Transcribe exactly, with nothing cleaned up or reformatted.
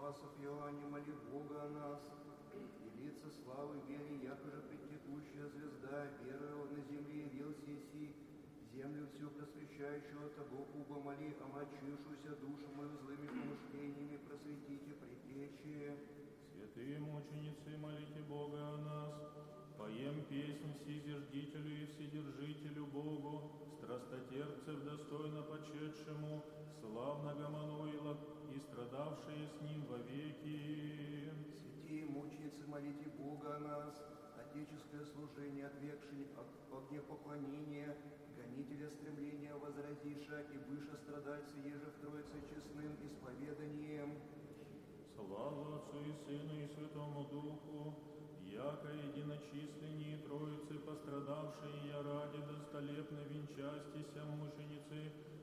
спасов Иоанне, моли Бога о нас. И лица славы вере, якоже предтекущая звезда, верою на земле явился си, землю всю просвещающего того куба моли, омочившуюся душу мою злыми помышлениями, просветите предтечи. Святые мученицы, молите Бога о нас. Поем песнь всезиждителю и вседержителю Богу, страстотерпцев достойно почедшему, славного Мануила и страдавшие с ним вовеки. Святые мученицы, молите Бога о нас, отеческое служение, отвекши от огнепоклонения, гонителя стремления возразиша и выше страдальцы, еже в Троице честным исповеданием. Слава Отцу и Сыну и Святому Духу, яко единочисленнее Троицы, пострадавшие я ради достолепно венчастися мученицы,